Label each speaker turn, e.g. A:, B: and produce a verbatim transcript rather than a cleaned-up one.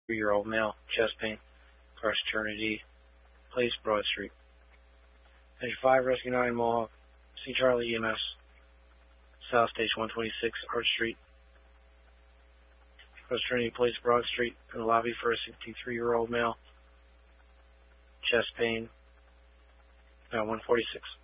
A: sixty-three-year-old male, chest pain, across Trinity Place, Broad Street. Engine five, Rescue nine, Mohawk, C. Charlie E M S, South Station one twenty-six, Arch Street, across Trinity Place, Broad Street, in the lobby for a sixty-three-year-old male, chest pain, uh, one forty-six.